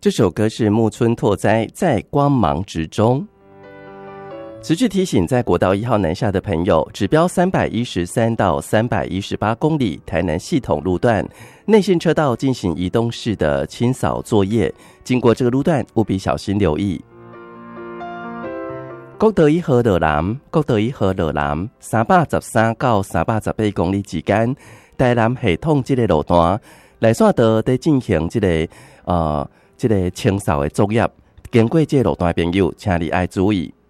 这首歌是木村拓哉在光芒之中。持续提醒，在国道1号南下的朋友，指标313到318公里台南系统路段内线车道进行移动式的清扫作业，经过这个路段务必小心留意。国道1号落南，国道1号落南313到318公里之间，台南系统这个路段内线道在进行这个清扫的作业，经过这个路段的朋友，请你爱注意。